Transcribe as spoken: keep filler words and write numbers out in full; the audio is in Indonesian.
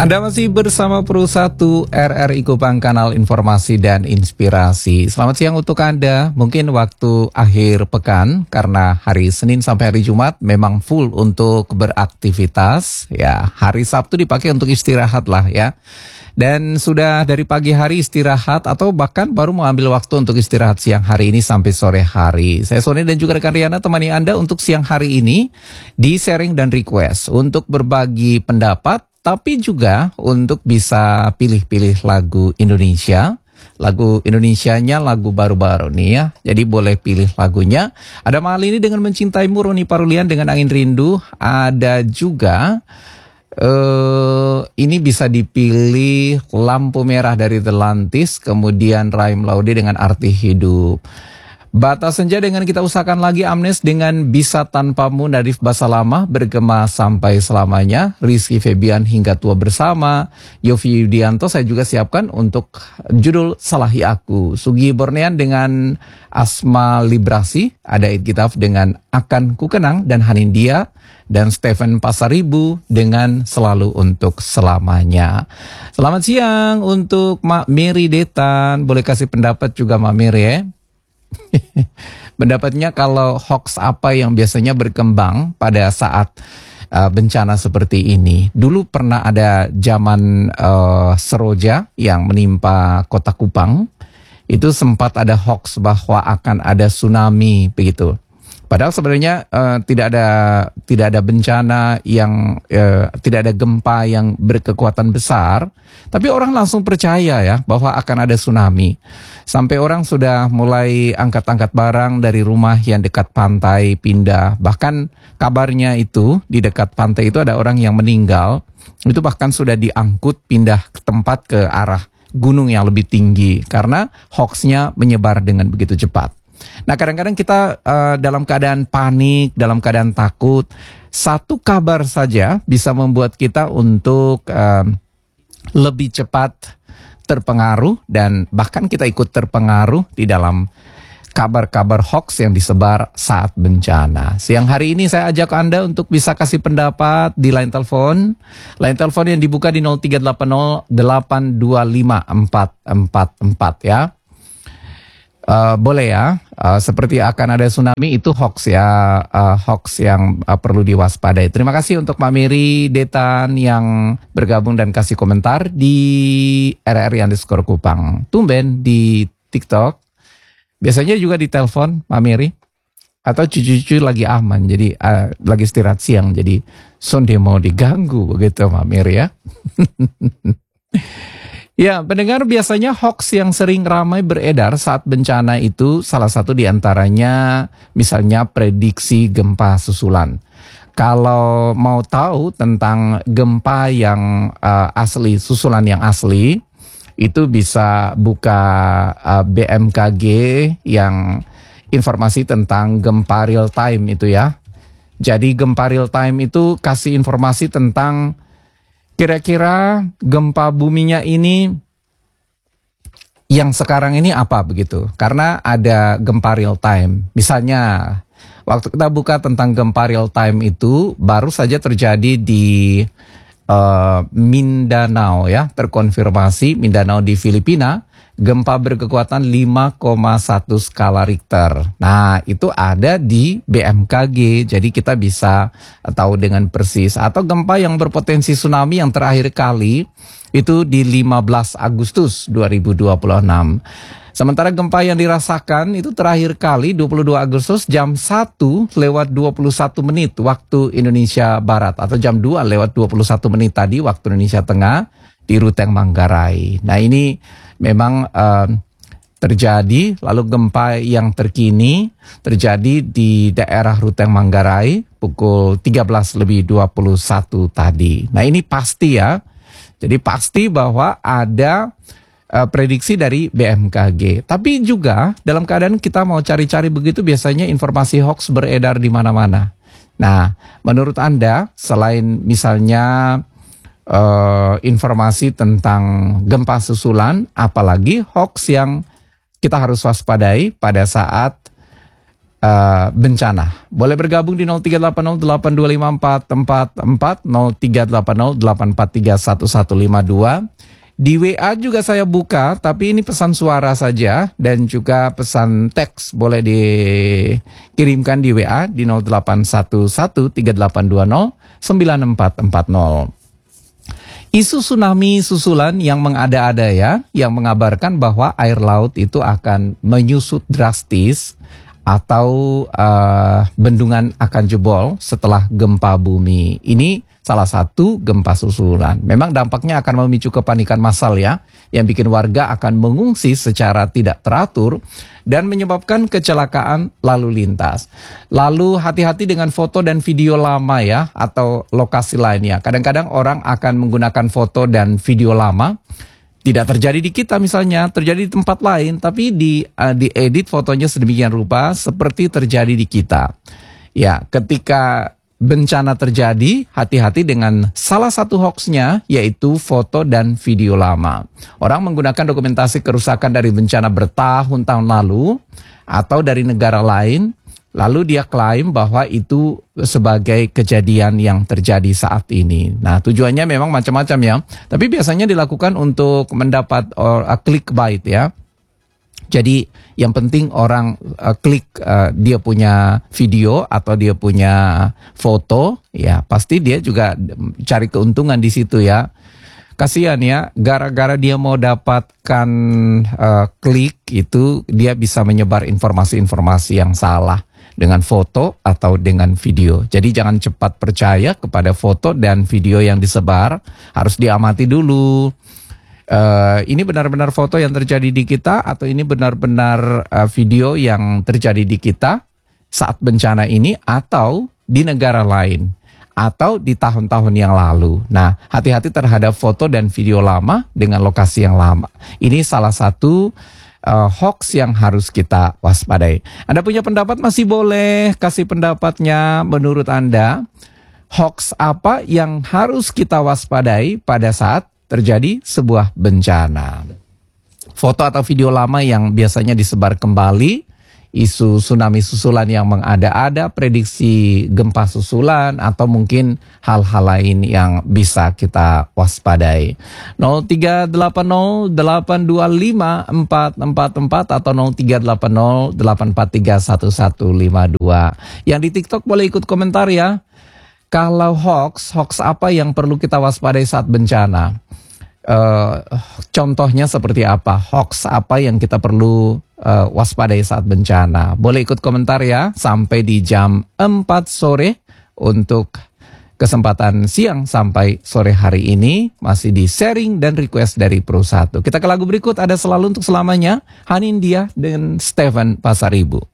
Anda masih bersama Pro satu R R I Kupang, kanal informasi dan inspirasi. Selamat siang untuk Anda. Mungkin waktu akhir pekan, karena hari Senin sampai hari Jumat memang full untuk beraktivitas. Ya, hari Sabtu dipakai untuk istirahat lah ya. Dan sudah dari pagi hari istirahat atau bahkan baru mengambil waktu untuk istirahat siang hari ini sampai sore hari. Saya Sony dan juga rekan Riana temani Anda untuk siang hari ini di sharing dan request untuk berbagi pendapat, tapi juga untuk bisa pilih-pilih lagu Indonesia. Lagu Indonesianya lagu baru-baru nih ya. Jadi boleh pilih lagunya. Ada Malini dengan Mencintaimu, Roni Parulian dengan Angin Rindu. Ada juga Uh, ini bisa dipilih Lampu Merah dari The Lantis, kemudian Raim Laude dengan Arti Hidup. Batas Senja dengan Kita Usahakan Lagi, Amnes dengan Bisa Tanpamu, Nadif Basalama, Bergema Sampai Selamanya, Rizky Febian Hingga Tua Bersama, Yofi Yudianto saya juga siapkan untuk judul Salahi Aku, Sugi Bornean dengan Asma Librasi, ada Id Kitaf dengan Akan Ku Kenang dan Hanindia, dan Stephen Pasaribu dengan Selalu Untuk Selamanya. Selamat siang untuk Mak Mary Detan, boleh kasih pendapat juga Mak Mary ya. Pendapatnya kalau hoax apa yang biasanya berkembang pada saat uh, bencana seperti ini. Dulu pernah ada zaman uh, Seroja yang menimpa kota Kupang. Itu sempat ada hoax bahwa akan ada tsunami begitu. Padahal sebenarnya uh, tidak ada tidak ada bencana yang uh, tidak ada gempa yang berkekuatan besar, tapi orang langsung percaya ya bahwa akan ada tsunami. Sampai orang sudah mulai angkat-angkat barang dari rumah yang dekat pantai pindah. Bahkan kabarnya itu di dekat pantai itu ada orang yang meninggal. Itu bahkan sudah diangkut pindah ke tempat ke arah gunung yang lebih tinggi karena hoaxnya menyebar dengan begitu cepat. Nah, kadang-kadang kita uh, dalam keadaan panik, dalam keadaan takut, satu kabar saja bisa membuat kita untuk uh, lebih cepat terpengaruh dan bahkan kita ikut terpengaruh di dalam kabar-kabar hoax yang disebar saat bencana. Siang hari ini saya ajak Anda untuk bisa kasih pendapat di line telepon. Line telepon yang dibuka di nol tiga delapan nol delapan dua lima empat empat empat ya. Uh, boleh ya, uh, seperti akan ada tsunami itu hoax ya, uh, hoax yang uh, perlu diwaspadai. Terima kasih untuk Mbak Mary Detan yang bergabung dan kasih komentar di R R I underscore Kupang. Tumben di TikTok, biasanya juga di telepon Mbak Mary, atau cucu-cucu lagi aman, jadi uh, lagi istirahat siang, jadi sonde mau diganggu begitu Mbak Mary ya. Ya, pendengar, biasanya hoax yang sering ramai beredar saat bencana itu salah satu diantaranya misalnya prediksi gempa susulan. Kalau mau tahu tentang gempa yang uh, asli, susulan yang asli, itu bisa buka uh, B M K G yang informasi tentang gempa real time itu ya. Jadi gempa real time itu kasih informasi tentang kira-kira gempa buminya ini yang sekarang ini apa begitu. Karena ada gempa real time. Misalnya waktu kita buka tentang gempa real time itu baru saja terjadi di uh, Mindanao ya. Terkonfirmasi Mindanao di Filipina. Gempa berkekuatan lima koma satu skala Richter. Nah, itu ada di B M K G. Jadi kita bisa tahu dengan persis. Atau gempa yang berpotensi tsunami yang terakhir kali itu di lima belas Agustus dua ribu dua puluh enam. Sementara gempa yang dirasakan itu terakhir kali dua puluh dua Agustus jam satu lewat dua puluh satu menit waktu Indonesia Barat. Atau jam dua lewat dua puluh satu menit tadi waktu Indonesia Tengah di Ruteng Manggarai. Nah, ini memang uh, terjadi. Lalu gempa yang terkini terjadi di daerah Ruteng Manggarai pukul tiga belas lebih dua puluh satu tadi. Nah, ini pasti ya. Jadi pasti bahwa ada uh, prediksi dari B M K G. Tapi juga dalam keadaan kita mau cari-cari begitu biasanya informasi hoax beredar di mana-mana. Nah, menurut Anda selain misalnya Uh, informasi tentang gempa susulan, apalagi hoax yang kita harus waspadai pada saat uh, bencana. Boleh bergabung di nol tiga delapan nol delapan dua lima empat empat empat, nol tiga delapan nol delapan empat tiga satu satu lima dua. Di W A juga saya buka, tapi ini pesan suara saja dan juga pesan teks boleh dikirimkan di W A di nol delapan satu satu tiga delapan dua nol sembilan empat empat nol. Isu tsunami susulan yang mengada-ada ya, yang mengabarkan bahwa air laut itu akan menyusut drastis atau uh, bendungan akan jebol setelah gempa bumi. Ini salah satu gempa susulan. Memang dampaknya akan memicu kepanikan massal ya, yang bikin warga akan mengungsi secara tidak teratur dan menyebabkan kecelakaan lalu lintas. Lalu hati-hati dengan foto dan video lama ya, atau lokasi lainnya. Kadang-kadang orang akan menggunakan foto dan video lama. Tidak terjadi di kita misalnya, terjadi di tempat lain, tapi di uh, diedit fotonya sedemikian rupa seperti terjadi di kita. Ya, ketika bencana terjadi, hati-hati dengan salah satu hoaxnya, yaitu foto dan video lama. Orang menggunakan dokumentasi kerusakan dari bencana bertahun-tahun lalu atau dari negara lain, lalu dia klaim bahwa itu sebagai kejadian yang terjadi saat ini. Nah, tujuannya memang macam-macam ya, tapi biasanya dilakukan untuk mendapat or, uh, clickbait ya. Jadi yang penting orang uh, klik uh, dia punya video atau dia punya foto, ya pasti dia juga cari keuntungan di situ ya. Kasihan ya, gara-gara dia mau dapatkan uh, klik itu, dia bisa menyebar informasi-informasi yang salah dengan foto atau dengan video. Jadi jangan cepat percaya kepada foto dan video yang disebar, harus diamati dulu. Uh, ini benar-benar foto yang terjadi di kita atau ini benar-benar uh, video yang terjadi di kita saat bencana ini atau di negara lain atau di tahun-tahun yang lalu. Nah, hati-hati terhadap foto dan video lama dengan lokasi yang lama. Ini salah satu uh, hoax yang harus kita waspadai. Anda punya pendapat masih boleh kasih pendapatnya. Menurut Anda, hoax apa yang harus kita waspadai pada saat terjadi sebuah bencana? Foto atau video lama yang biasanya disebar kembali, isu tsunami susulan yang mengada-ada, prediksi gempa susulan, atau mungkin hal-hal lain yang bisa kita waspadai. nol tiga delapan nol delapan dua lima empat empat empat atau nol tiga delapan nol delapan empat tiga satu satu lima dua. Yang di TikTok boleh ikut komentar ya. Kalau hoax, hoax apa yang perlu kita waspadai saat bencana? Uh, contohnya seperti apa? Hoax apa yang kita perlu uh, waspadai saat bencana? Boleh ikut komentar ya, sampai di jam empat sore untuk kesempatan siang sampai sore hari ini. Masih di sharing dan request dari Pro satu. Kita ke lagu berikut, ada Selalu Untuk Selamanya, Hanindia dan Stephen Pasaribu.